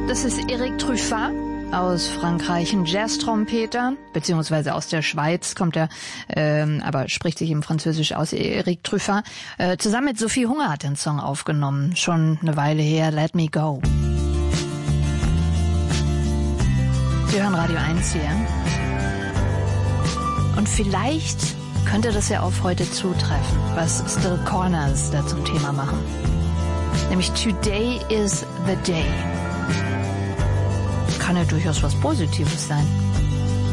Das ist Eric Truffat aus Frankreich, ein Jazz-Trompeter, beziehungsweise aus der Schweiz kommt er, aber spricht sich eben französisch aus, Eric Truffat. Zusammen mit Sophie Hunger hat den Song aufgenommen, schon eine Weile her, Let Me Go. Wir hören Radio 1 hier. Und vielleicht könnte das ja auf heute zutreffen, was Still Corners da zum Thema machen. Nämlich Today is the Day. Kann ja durchaus was Positives sein.